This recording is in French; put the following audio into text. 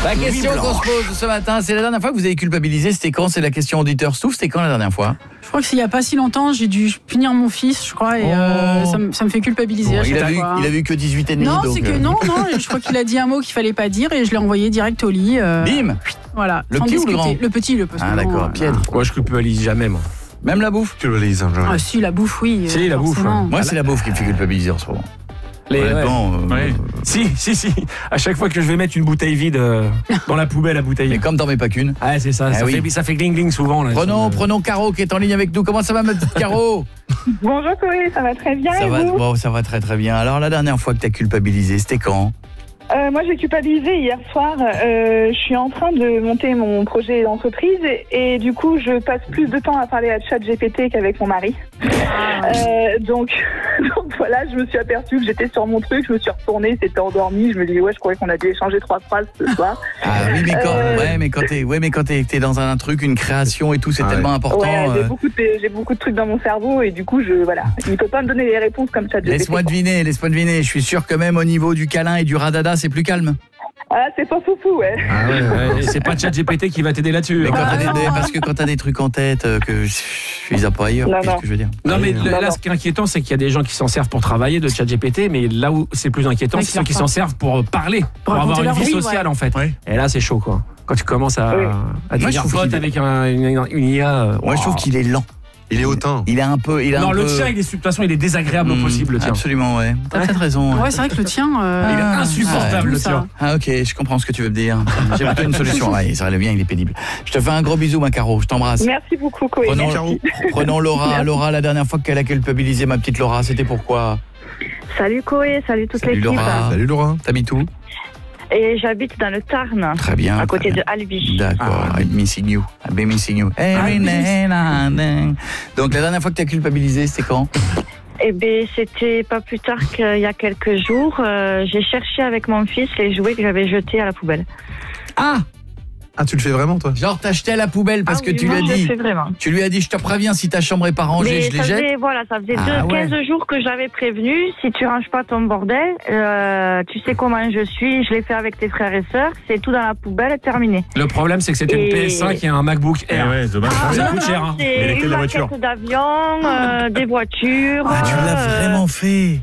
La question qu'on se pose ce matin, c'est la dernière fois que vous avez culpabilisé, c'était quand? C'est la question auditeur Stouff, c'était quand la dernière fois? Je crois que s'il n'y a pas si longtemps, j'ai dû punir mon fils, je crois, et ça me fait culpabiliser à chaque fois. Il a vu que 18 et demi. Non, donc, c'est que non, je crois qu'il a dit un mot qu'il fallait pas dire et je l'ai envoyé direct au lit. Bim. Voilà. Le sans petit ou le discuter. grand? Le petit, le petit. Ah d'accord, Piètre. Moi, je culpabilise jamais, moi. Même la bouffe? Culpabilise, jamais. Ah si, la bouffe, oui. Si, la bouffe, forcément. Moi, c'est la bouffe qui me fait culpabiliser en ce moment. Honnêtement, Ouais. Si. À chaque fois que je vais mettre une bouteille vide dans la poubelle à bouteille. Mais comme t'en mets pas qu'une. Ah, c'est ça. Ça fait gling-gling souvent. Là, Prenons Caro qui est en ligne avec nous. Comment ça va, ma petite Caro? Bonjour Chloé, ça va très bien Ça et va, vous? bon, ça va très très bien. Alors la dernière fois que t'as culpabilisé, c'était quand? Moi j'ai culpabilisé hier soir, je suis en train de monter mon projet d'entreprise et du coup je passe plus de temps à parler à ChatGPT qu'avec mon mari. Donc voilà, je me suis aperçue que j'étais sur mon truc, je me suis retournée, c'était endormi, je me dis je croyais qu'on a dû échanger 3 phrases ce soir. Ah oui, mais quand t'es dans un truc, une création et tout, c'est tellement important. Ouais, j'ai beaucoup de trucs dans mon cerveau et du coup il ne peut pas me donner les réponses comme ChatGPT. Laisse-moi deviner, je suis sûr que même au niveau du câlin et du radada, c'est plus calme. Ah, c'est pas foufou, ouais. Ah ouais. C'est pas ChatGPT qui va t'aider là-dessus. Mais parce que quand t'as des trucs en tête, que je les ai pas ailleurs, qu'est-ce que je veux dire? Non, mais là, ce qui est inquiétant, c'est qu'il y a des gens qui s'en servent pour travailler de ChatGPT, mais là où c'est plus inquiétant, c'est ceux qui s'en servent pour parler, pour avoir une vie sociale, en fait. Ouais. Et là, c'est chaud, quoi. Quand tu commences à devenir pote avec une IA. Moi, je trouve qu'il est lent. Il est hautain. Il est un peu. Le tien, de toute façon, il est désagréable au possible, le tien. Absolument, ouais. T'as peut-être raison. Ouais, c'est vrai que le tien. Il est insupportable, le tien. Ah, ok, je comprends ce que tu veux me dire. J'ai plutôt une solution. Ouais, ça va bien, il est pénible. Je te fais un gros bisou, ma Caro. Je t'embrasse. Merci beaucoup, Chloé. Prenons Laura. Laura, la dernière fois qu'elle a culpabilisé ma petite Laura, c'était pourquoi? Salut Chloé, salut toute l'équipe. Salut Laura. T'habites où? Et j'habite dans le Tarn. Très bien. À côté de Albi. D'accord. I'm missing you. I've been missing you. Donc la dernière fois que t'as culpabilisé, c'était quand? Eh bien, c'était pas plus tard qu'il y a quelques jours. J'ai cherché avec mon fils les jouets que j'avais jetés à la poubelle. Ah, tu le fais vraiment, toi? Genre, t'as jeté à la poubelle parce que tu lui as dit. Tu lui as dit, je te préviens, si ta chambre est pas rangée, je les jette. Ça faisait 15 jours que j'avais prévenu. Si tu ranges pas ton bordel, tu sais comment je suis. Je l'ai fait avec tes frères et sœurs. C'est tout dans la poubelle, terminé. Le problème, c'est que c'était une PS5 et un MacBook Air. Ouais, dommage. Ça coûte cher. C'est une maquette d'avion, des voitures. Ah, tu l'as vraiment fait.